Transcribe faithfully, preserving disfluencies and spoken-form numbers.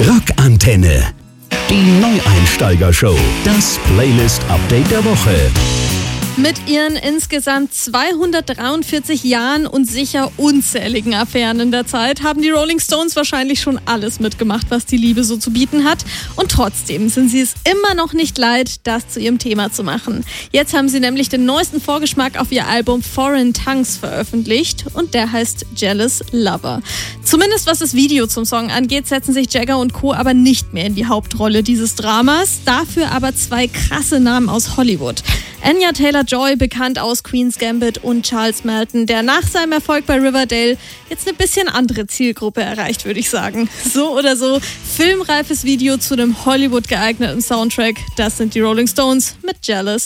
Rockantenne. Die Neueinsteiger-Show. Das Playlist-Update der Woche. Mit ihren insgesamt zweihundertdreiundvierzig Jahren und sicher unzähligen Affären in der Zeit haben die Rolling Stones wahrscheinlich schon alles mitgemacht, was die Liebe so zu bieten hat. Und trotzdem sind sie es immer noch nicht leid, das zu ihrem Thema zu machen. Jetzt haben sie nämlich den neuesten Vorgeschmack auf ihr Album Foreign Tongues veröffentlicht und der heißt Jealous Lover. Zumindest was das Video zum Song angeht, setzen sich Jagger und Co. aber nicht mehr in die Hauptrolle dieses Dramas. Dafür aber zwei krasse Namen aus Hollywood. Anya Taylor-Joy, bekannt aus Queen's Gambit, und Charles Melton, der nach seinem Erfolg bei Riverdale jetzt eine bisschen andere Zielgruppe erreicht, würde ich sagen. So oder so, filmreifes Video zu einem Hollywood geeigneten Soundtrack. Das sind die Rolling Stones mit Jealous.